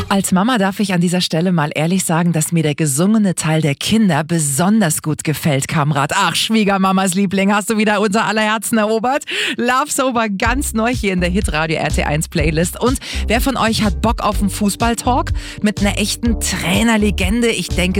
Als Mama darf ich an dieser Stelle mal ehrlich sagen, dass mir der gesungene Teil der Kinder besonders gut gefällt, Kamrat. Ach, Schwiegermamas Liebling, hast du wieder unser aller Herzen erobert? Love Sober ganz neu hier in der Hitradio RT1 Playlist. Und wer von euch hat Bock auf einen Fußballtalk mit einer echten Trainerlegende? Ich denke,